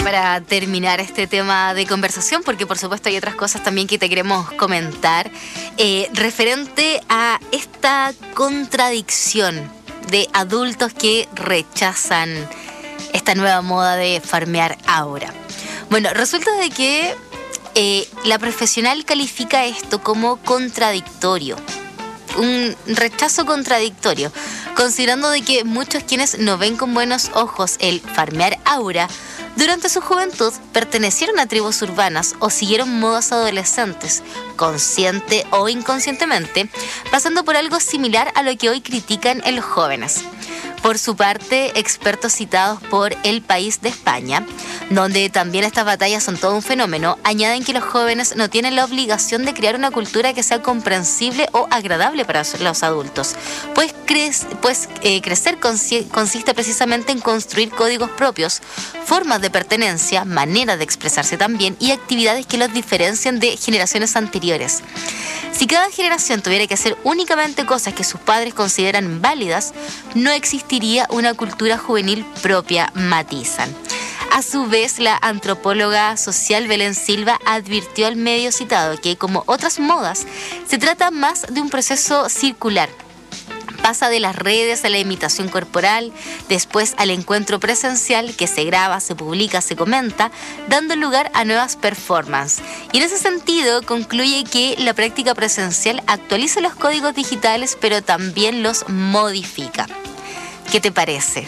para terminar este tema de conversación, porque por supuesto hay otras cosas también que te queremos comentar, referente a esta contradicción de adultos que rechazan esta nueva moda de farmear ahora. Bueno, resulta de que la profesional califica esto como contradictorio, un rechazo contradictorio, considerando de que muchos quienes no ven con buenos ojos el farmear aura, durante su juventud pertenecieron a tribus urbanas o siguieron modas adolescentes, consciente o inconscientemente, pasando por algo similar a lo que hoy critican en los jóvenes. Por su parte, expertos citados por El País de España, donde también estas batallas son todo un fenómeno, añaden que los jóvenes no tienen la obligación de crear una cultura que sea comprensible o agradable para los adultos, pues crecer consiste precisamente en construir códigos propios, formas de pertenencia, maneras de expresarse también y actividades que los diferencian de generaciones anteriores. Si cada generación tuviera que hacer únicamente cosas que sus padres consideran válidas, no existiría una cultura juvenil propia, matizan. A su vez, la antropóloga social Belén Silva advirtió al medio citado que, como otras modas, se trata más de un proceso circular. Pasa de las redes a la imitación corporal, después al encuentro presencial que se graba, se publica, se comenta, dando lugar a nuevas performances. Y en ese sentido concluye que la práctica presencial actualiza los códigos digitales, pero también los modifica. ¿Qué te parece?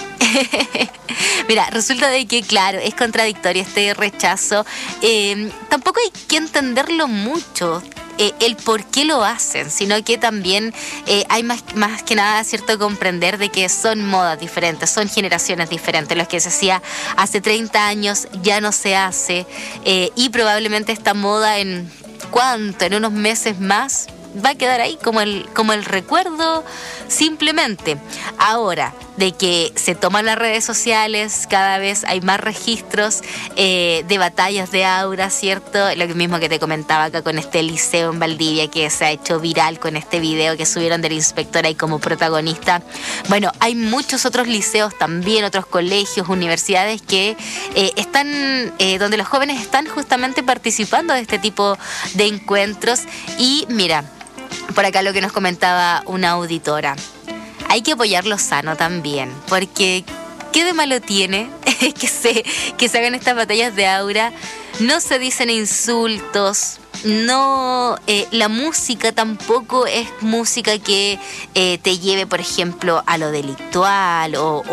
Mira, resulta de que, claro, es contradictorio este rechazo. Tampoco hay que entenderlo mucho. El por qué lo hacen, sino que también hay más que nada, cierto, comprender de que son modas diferentes, son generaciones diferentes. Lo que se hacía hace 30 años ya no se hace, y probablemente esta moda en unos meses más va a quedar ahí como el recuerdo simplemente. Ahora, de que se toman las redes sociales, cada vez hay más registros de batallas de aura, ¿cierto? Lo mismo que te comentaba acá con este liceo en Valdivia que se ha hecho viral con este video que subieron del inspector ahí como protagonista. Bueno, hay muchos otros liceos también, otros colegios, universidades que están, donde los jóvenes están justamente participando de este tipo de encuentros. Y mira, por acá lo que nos comentaba una auditora: hay que apoyar lo sano también, porque ¿qué de malo tiene que se hagan estas batallas de aura? No se dicen insultos, no, la música tampoco es música que te lleve, por ejemplo, a lo delictual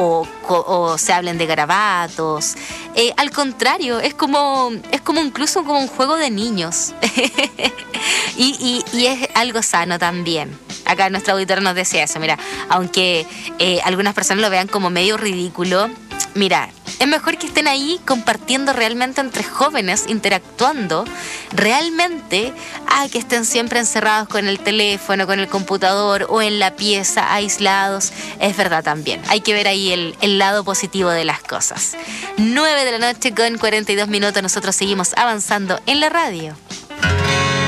o se hablen de garabatos. Al contrario, es como incluso como un juego de niños. y es algo sano también. Acá nuestra auditora nos decía eso, mira, aunque algunas personas lo vean como medio ridículo, mira, es mejor que estén ahí compartiendo realmente entre jóvenes, interactuando realmente, a que estén siempre encerrados con el teléfono, con el computador o en la pieza, aislados. Es verdad también, hay que ver ahí el lado positivo de las cosas. 9 de la noche con 42 minutos, nosotros seguimos avanzando en la radio.